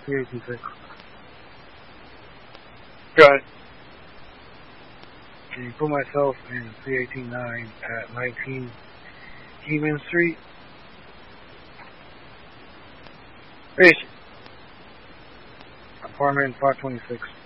386. Go ahead. Can you put myself in 3189 at 19 Heman Street? Where is it? Apartment 526.